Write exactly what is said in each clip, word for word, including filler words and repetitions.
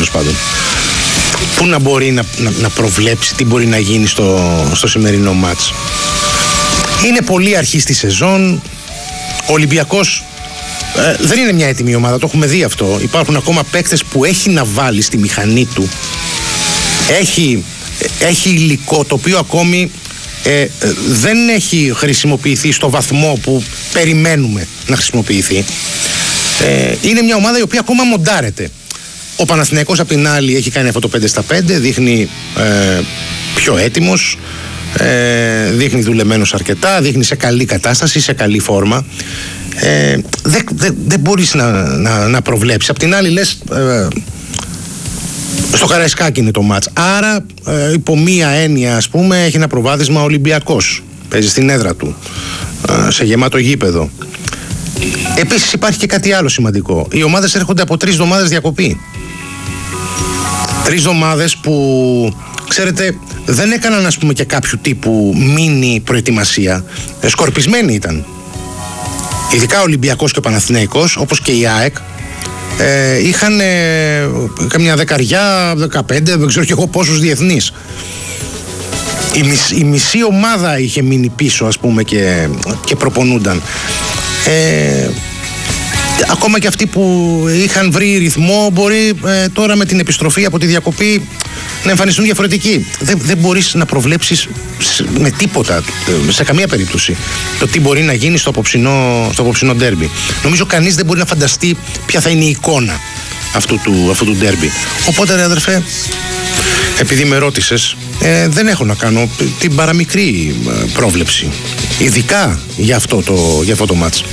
τέλος πάντων. Πού να μπορεί να, να, να προβλέψει τι μπορεί να γίνει στο, στο σημερινό μάτς. Είναι πολύ αρχή στη σεζόν. Ο Ολυμπιακός ε, δεν είναι μια έτοιμη ομάδα, το έχουμε δει αυτό. Υπάρχουν ακόμα παίκτες που έχει να βάλει στη μηχανή του. Έχει, έχει υλικό το οποίο ακόμη ε, δεν έχει χρησιμοποιηθεί στο βαθμό που περιμένουμε να χρησιμοποιηθεί. Ε, είναι μια ομάδα η οποία ακόμα μοντάρεται. Ο Παναθηναϊκός απ' την άλλη έχει κάνει αυτό το πέντε στα πέντε, δείχνει ε, πιο έτοιμος, ε, δείχνει δουλεμένος αρκετά, δείχνει σε καλή κατάσταση, σε καλή φόρμα. Ε, δεν δε, δε μπορείς να, να, να προβλέψεις. Απ' την άλλη λες ε, στο Καραϊσκάκι είναι το μάτς. Άρα ε, υπό μία έννοια, ας πούμε, έχει ένα προβάδισμα ο Ολυμπιακός. Παίζει στην έδρα του, ε, σε γεμάτο γήπεδο. Επίσης υπάρχει και κάτι άλλο σημαντικό. Οι ομάδες έρχονται από τρεις εβδομάδες διακοπή. Τρεις εβδομάδες που, ξέρετε, δεν έκαναν, ας πούμε, και κάποιο τύπου μίνι προετοιμασία. Ε, σκορπισμένοι ήταν. Ειδικά ο Ολυμπιακός και ο Παναθηναϊκός, όπως και η ΑΕΚ, ε, είχαν ε, καμιά δεκαριά, δεκαπέντε, δεν ξέρω και εγώ πόσους διεθνείς. Η, μισ, η μισή ομάδα είχε μείνει πίσω, ας πούμε, και, και προπονούνταν. Ε, ακόμα και αυτοί που είχαν βρει ρυθμό μπορεί ε, τώρα με την επιστροφή από τη διακοπή να εμφανιστούν διαφορετικοί. Δεν, δεν μπορείς να προβλέψεις με τίποτα, σε καμία περίπτωση, το τι μπορεί να γίνει στο απόψινό, στο απόψινό ντέρμπι. Νομίζω κανείς δεν μπορεί να φανταστεί ποια θα είναι η εικόνα αυτού του, αυτού του ντέρμπι. Οπότε, ρε αδερφέ, επειδή με ρώτησες, ε, δεν έχω να κάνω την παραμικρή πρόβλεψη, ειδικά για αυτό το, για αυτό το μάτς.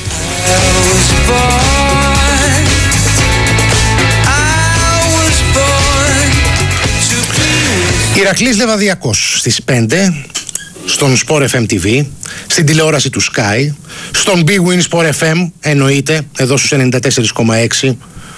Ηρακλής Λεβαδιακός στις πέντε στον Sport εφ εμ τι βι, στην τηλεόραση του Sky, στον Big Win Sport εφ εμ, εννοείται, εδώ στους ενενήντα τέσσερα κόμμα έξι,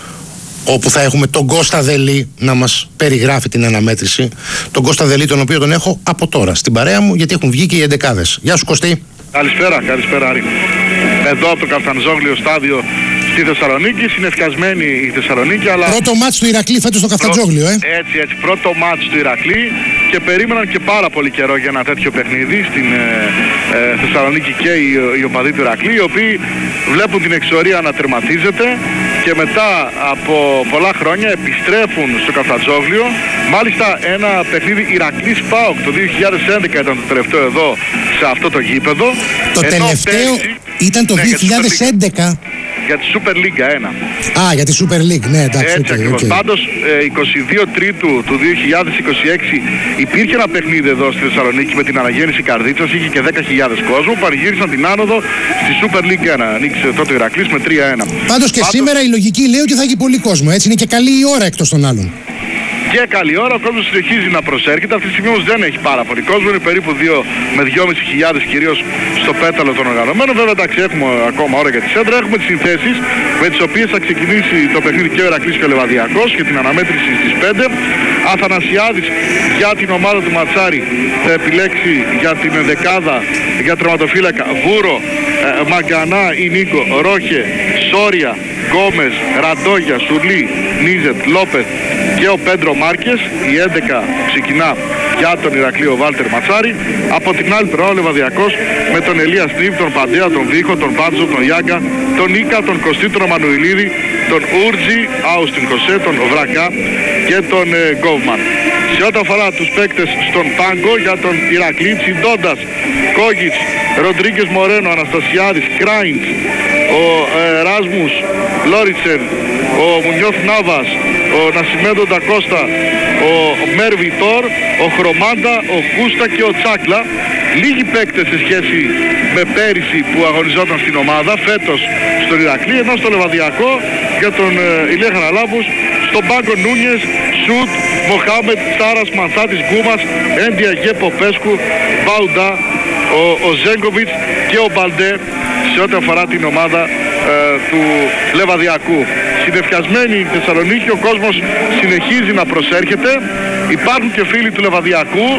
όπου θα έχουμε τον Κώστα Δελή να μας περιγράφει την αναμέτρηση. Τον Κώστα Δελή, τον οποίο τον έχω από τώρα στην παρέα μου, γιατί έχουν βγει και οι εντεκάδες. Γεια σου, Κωστή. Καλησπέρα, καλησπέρα Άρη. Εδώ από το Καφταντζόγλιο στάδιο στη Θεσσαλονίκη, συνευκασμένη η Θεσσαλονίκη, αλλά... Πρώτο μάτς του Ηρακλή φέτος στο Καφταντζόγλιο, ε. Έτσι, έτσι, πρώτο μάτς του Ηρακλή και περίμεναν και πάρα πολύ καιρό για ένα τέτοιο παιχνίδι στην ε, ε, Θεσσαλονίκη και οι, οι οπαδοί του Ηρακλή, οι οποίοι βλέπουν την εξορία να τερματίζεται και μετά από πολλά χρόνια επιστρέφουν στο Καφταντζόγλιο. Μάλιστα ένα παιχνίδι Ηρακλής ΠΑΟΚ το δύο χιλιάδες έντεκα ήταν το τελευταίο εδώ σε αυτό το γήπεδο. Το Ενώ τελευταίο πέρσι, ήταν το ναι, δύο χιλιάδες έντεκα. Για τη Super League ένα. Α, για τη Super League, ναι, εντάξει. Έτσι okay, ακριβώς. Okay. Πάντως, ε, εικοστή δεύτερη Τρίτου του δύο χιλιάδες είκοσι έξι υπήρχε ένα παιχνίδι εδώ στη Θεσσαλονίκη με την αναγέννηση Καρδίτσας, είχε και δέκα χιλιάδες κόσμο, πανηγύρισαν την άνοδο στη Super League ένα. Νίκησε τότε ο Ηρακλής με τρία ένα. Πάντως και Πάντως... σήμερα η λογική λέει ότι θα έχει πολύ κόσμο, έτσι, είναι και καλή η ώρα εκτός των άλλων. Και καλή ώρα, ο κόσμος συνεχίζει να προσέρχεται. Αυτή τη στιγμή όμως δεν έχει πάρα πολύ κόσμο, είναι περίπου δύο με δυόμισι χιλιάδες κυρίως στο πέταλο των οργανωμένων. Βέβαια, εντάξει, έχουμε ακόμα ώρα για τη σέντρα. Έχουμε τις συνθέσεις με τις οποίες θα ξεκινήσει το παιχνίδι και ο Ηρακλής και ο Λεβαδιακός και την αναμέτρηση στις πέντε. Αθανασιάδης για την ομάδα του Ματσάρη θα επιλέξει για την δεκάδα, για τερματοφύλακα Βούρο, ε, Μαγκανά, Ινίκο, Ρόχε, Σόρια, Γκόμες, Ραντόγια, Σουλή, Νίζετ, Λόπεθ και ο Πέντρο Μάρκες. Η έντεκα ξεκινά για τον Ηρακλή ο Βάλτερ Ματσάρη. Από την άλλη πλευρά ο Λεβαδιακός με τον Ελία Στίβ, τον Παντέα, τον Δίχο, τον Πάντζο, τον Ιάγκα, τον Νίκα, τον Κωστή, τον Μανουηλίδη, τον Ούρτζι, Άουστιν Κωσέ, τον Βρακά και τον ε, Γκόβμαν. Σε ό,τι αφορά τους παίκτες στον πάγκο για τον Ηρακλή, Τσιντώντας, Κόγιτς, Ροντρίγκες Μορένο, Αναστασιάδης, Κράιντς, ο ε, Ράσμους, Λόριτσεν, ο Μουνιώθ Νάβας, ο Νασιμέντο Ντακώστα, ο Μέρβι Τόρ, ο Χρωμάντα, ο Κούστα και ο Τσάκλα. Λίγοι παίκτες σε σχέση με πέρυσι που αγωνιζόταν στην ομάδα, φέτος στον Ηρακλή, ενώ στο Λεβαδιακό για τον ε, Ηλία Χαραλάμπους, στον πάγκο Νούνιες, Σουτ, Μοχάμετ, Σάρας, Μανθάτης, Γκούμας, Έντια Γε Ποπέσκου, Μπαουντά, ο, ο Ζέγκοβιτς και ο Μπαλντέ σε ό,τι αφορά την ομάδα ε, του Λεβαδιακού. Συνεφιασμένη η Θεσσαλονίκη, ο κόσμος συνεχίζει να προσέρχεται. Υπάρχουν και φίλοι του Λεβαδιακού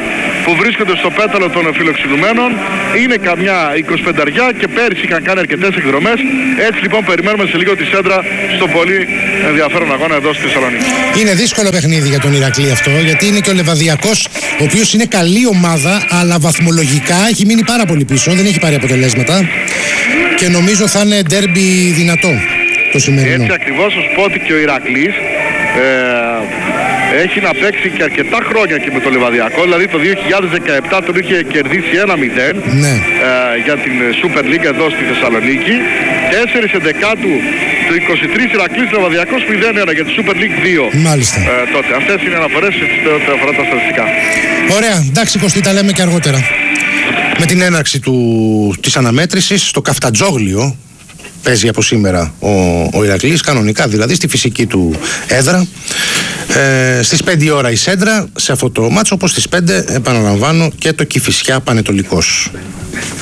που βρίσκονται στο πέταλο των φιλοξενουμένων. Είναι καμιά εικοσιπενταριά και πέρυσι είχαν κάνει αρκετές εκδρομές. Έτσι λοιπόν περιμένουμε σε λίγο τη Σέντρα στο πολύ ενδιαφέρον αγώνα εδώ στη Θεσσαλονίκη. Είναι δύσκολο παιχνίδι για τον Ηρακλή αυτό, γιατί είναι και ο Λεβαδιακός, ο οποίος είναι καλή ομάδα, αλλά βαθμολογικά έχει μείνει πάρα πολύ πίσω, δεν έχει πάρει αποτελέσματα και νομίζω θα είναι ντέρμπι δυνατό το σημερινό. Έτσι ακριβώς, θα σου πω ότι και ο Ηρακλής ε, έχει να παίξει και αρκετά χρόνια και με το Λεβαδιακό, δηλαδή το δύο χιλιάδες δεκαεπτά τον είχε κερδίσει ένα μηδέν ναι. ε, για την Super League εδώ στη Θεσσαλονίκη. τέσσερις εντεκάτου του είκοσι τρία Ηρακλής, Λεβαδιακός μηδέν ένα για τη Super League δύο. Μάλιστα. Ε, τότε. Αυτές είναι αναφορές ό,τι αφορά τα στατιστικά. Ωραία, εντάξει Κωστή, τα λέμε και αργότερα. Με την έναρξη του, της αναμέτρησης στο Καφτατζόγλιο παίζει από σήμερα ο, ο Ηρακλής, κανονικά δηλαδή στη φυσική του έδρα. Ε, στις πέντε η ώρα η Σέντρα σε αυτό το μάτσο, όπως στις πέντε επαναλαμβάνω και το Κηφισιά Πανετολικός.